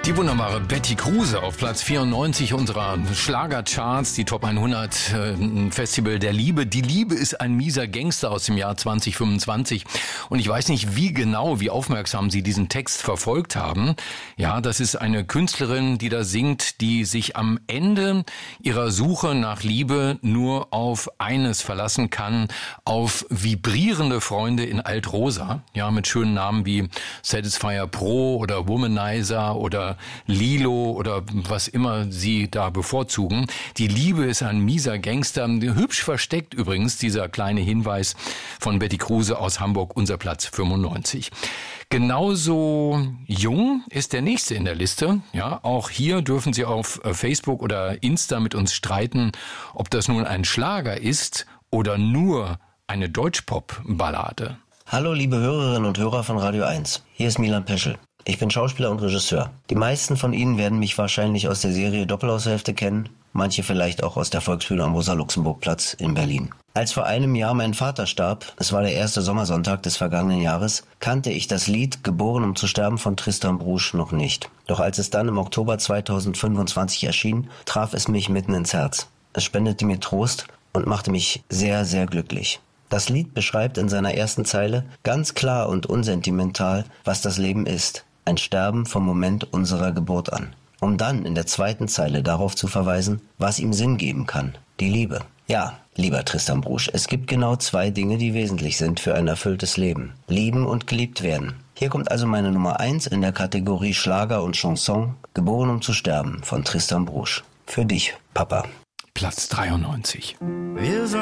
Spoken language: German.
Die wunderbare Betty Kruse auf Platz 94 unserer Schlagercharts, die Top 100 Festival der Liebe. Die Liebe ist ein mieser Gangster aus dem Jahr 2025. Und ich weiß nicht, wie aufmerksam Sie diesen Text verfolgt haben. Ja, das ist eine Künstlerin, die da singt, die sich am Ende ihrer Suche nach Liebe nur auf eines verlassen kann, auf vibrierende Freunde in Altrosa. Ja, mit schönen Namen wie Satisfyer Pro oder Womanizer oder Lilo oder was immer Sie da bevorzugen. Die Liebe ist ein mieser Gangster. Hübsch versteckt übrigens dieser kleine Hinweis von Betty Kruse aus Hamburg, unser Platz 95. Genauso jung ist der nächste in der Liste. Ja, auch hier dürfen Sie auf Facebook oder Insta mit uns streiten, ob das nun ein Schlager ist oder nur eine Deutschpop-Ballade. Hallo liebe Hörerinnen und Hörer von Radio 1. Hier ist Milan Peschel. Ich bin Schauspieler und Regisseur. Die meisten von Ihnen werden mich wahrscheinlich aus der Serie Doppelhaushälfte kennen, manche vielleicht auch aus der Volksbühne am Rosa-Luxemburg-Platz in Berlin. Als vor einem Jahr mein Vater starb, es war der erste Sommersonntag des vergangenen Jahres, kannte ich das Lied Geboren um zu sterben von Tristan Brusch noch nicht. Doch als es dann im Oktober 2025 erschien, traf es mich mitten ins Herz. Es spendete mir Trost und machte mich sehr, sehr glücklich. Das Lied beschreibt in seiner ersten Zeile ganz klar und unsentimental, was das Leben ist. Ein Sterben vom Moment unserer Geburt an. Um dann in der zweiten Zeile darauf zu verweisen, was ihm Sinn geben kann. Die Liebe. Ja, lieber Tristan Brusch, es gibt genau 2 Dinge, die wesentlich sind für ein erfülltes Leben. Lieben und geliebt werden. Hier kommt also meine Nummer 1 in der Kategorie Schlager und Chanson. Geboren um zu sterben von Tristan Brusch. Für dich, Papa. Platz 93.